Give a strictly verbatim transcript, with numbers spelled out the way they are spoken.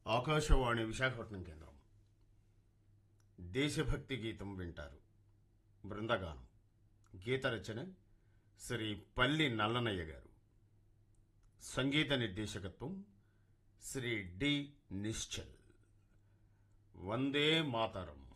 ఆకాశవాణి విశాఖపట్నం కేంద్రం. దేశభక్తి గీతం వింటారు. బృందగానం. గీత రచన శ్రీ పల్లి నల్లనయ్య గారు. సంగీత నిర్దేశకత్వం శ్రీ డి నిశ్చల్. వందే మాతరం.